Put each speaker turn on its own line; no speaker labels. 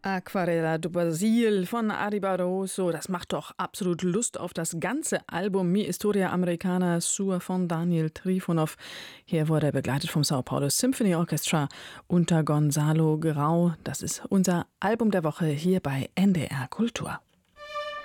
Aquarela do Brasil von Ari Barroso, das macht doch absolut Lust auf das ganze Album Mi Historia Americana Sua von Daniel Trifonov. Hier wurde er begleitet vom Sao Paulo Symphony Orchestra unter Gonzalo Grau. Das ist unser Album der Woche hier bei NDR Kultur.